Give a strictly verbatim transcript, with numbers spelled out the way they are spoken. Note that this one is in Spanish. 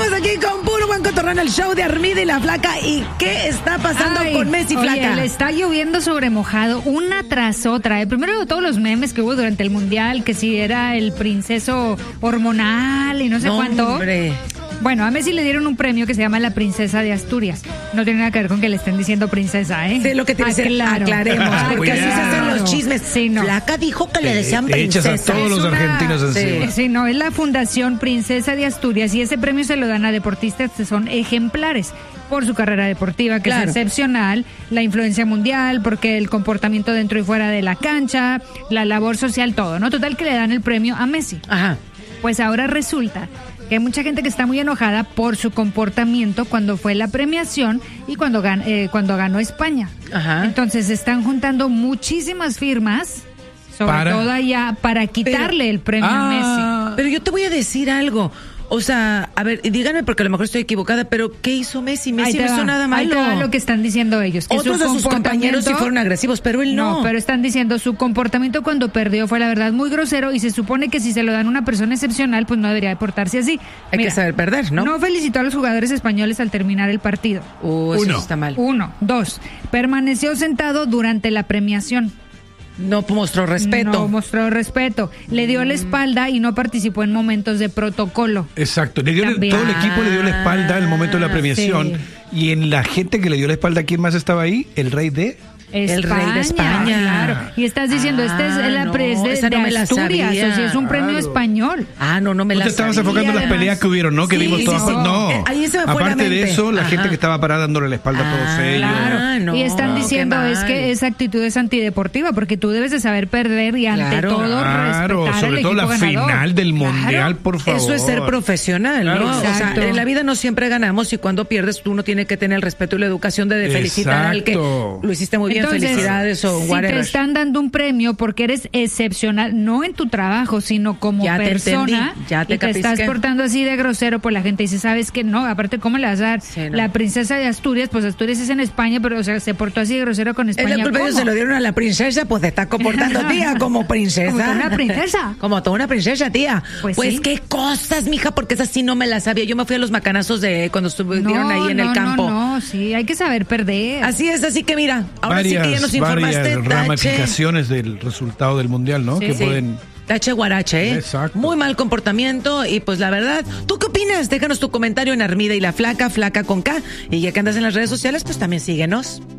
Seguimos aquí con puro buen cotorrón, el show de Armida y la Flaca. ¿Y qué está pasando Ay, con Messi, oye, Flaca? le está lloviendo sobre mojado, una tras otra. Eh. Primero todos los memes que hubo durante el Mundial, que si era el princeso hormonal y no sé No, cuánto. hombre. Bueno, a Messi le dieron un premio que se llama la Princesa de Asturias. No tiene nada que ver con que le estén diciendo princesa, ¿eh? Sí, lo que te dice, Aclaro. aclaremos, porque así se hacen los chismes. Sí, no. Flaca dijo que le Te- decían te echas princesa. a todos los Es una- argentinos encima. Sí. Sí, no, es la Fundación Princesa de Asturias y ese premio se lo dan a deportistas que son ejemplares por su carrera deportiva, que Claro. es excepcional, la influencia mundial, porque el comportamiento dentro y fuera de la cancha, la labor social, todo, ¿no? Total que le dan el premio a Messi. Ajá. Pues ahora resulta que hay mucha gente que está muy enojada por su comportamiento cuando fue la premiación y cuando, gan eh, cuando ganó España. Ajá. Entonces se están juntando muchísimas firmas, sobre Para- todo allá, para quitarle el premio a Messi. Ah, Pero yo te voy a decir algo. O sea, a ver, díganme porque a lo mejor estoy equivocada, pero ¿qué hizo Messi? Ahí Messi te no hizo va, nada ahí te malo. va lo que están diciendo ellos. Que Otros su de sus compañeros sí comportamiento- fueron agresivos, pero él no. No, pero están diciendo su comportamiento cuando perdió fue la verdad muy grosero y se supone que si se lo dan a una persona excepcional, pues no debería de portarse así. Hay que saber perder, ¿no? No felicitó a los jugadores españoles al terminar el partido. Uh, eso Uno. sí está mal. Uno. Dos. Permaneció sentado durante la premiación. No mostró respeto. No mostró respeto. Le dio la espalda y no participó en momentos de protocolo. exacto. Le dio el- También. todo el equipo le dio la espalda al momento de la premiación. Sí. Y en la gente que le dio la espalda, ¿quién más estaba ahí? El rey de... El rey de España. Claro. Y estás diciendo, este es Ah, la no, pre- es de, esa no de me la Asturias, sabía. o sea, es un premio Claro. español. Ah, no, no me Tú la te estabas sabía. enfocando en las además- peleas que hubieron, ¿no? Que Sí, vimos sí, todas. sí. No. Eh, ahí se me fue la Aparte de mente. eso, la Ajá. gente que estaba parada dándole la espalda a todos Ah, ellos. claro. no, y están qué diciendo mal. es que esa actitud es antideportiva porque tú debes de saber perder y ante Claro. todo Claro, respetar sobre al todo la equipo ganador. final del Claro. Mundial, por favor. Eso es ser profesional, Claro. ¿no? O sea, Exacto. en la vida no siempre ganamos y cuando pierdes tú no tienes que tener el respeto y la educación de felicitar al que Exacto. lo hiciste muy bien, Entonces, felicidades o si whatever. te están dando un premio porque eres excepcional, no en tu trabajo, sino como Ya te persona, entendí, ya te y te estás capisqué. portando así de grosero, pues la gente dice, ¿sabes qué? No, aparte, ¿cómo le vas a dar? Sí, no. La princesa de Asturias, pues Asturias es en España, pero o sea, se portó así de grosero con Es España. la culpa, ellos ¿Cómo? se lo dieron a la princesa, pues te está comportando, tía, como princesa. Como toda una princesa. Como toda una princesa, tía. Pues Pues, sí. qué cosas, mija, porque esa sí no me la sabía. Yo me fui a los macanazos de cuando estuvieron ahí en no, el campo. No, no, sí, hay que saber perder. Así es, así que mira, ahora varias, sí que ya nos informaste, varias tache, ramificaciones del resultado del Mundial, ¿no? Sí. que Sí. pueden... tache guarache, ¿eh? Exacto. Muy mal comportamiento y pues la verdad, ¿tú qué opinas? Déjanos tu comentario en Armida y la Flaca, Flaca con K. Y ya que andas en las redes sociales, pues también síguenos.